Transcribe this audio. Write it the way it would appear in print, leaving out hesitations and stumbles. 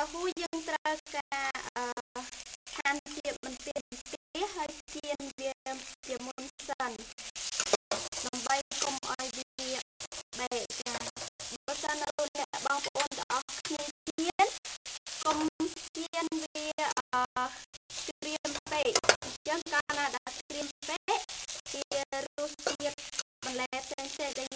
ហូយើងត្រូវការឋានទាបបន្ទាបទីហើយគៀនវាជាមុនសិនដើម្បីកុំឲ្យវាបែកចាបើសិនលោកអ្នកបងប្អូនទាំងអស់គ្នាគៀនកុំគៀនវាក្រៀមពេកអញ្ចឹងកាលណាដែលក្រៀមពេកវារសជាតិបន្លែផ្សេងៗដែល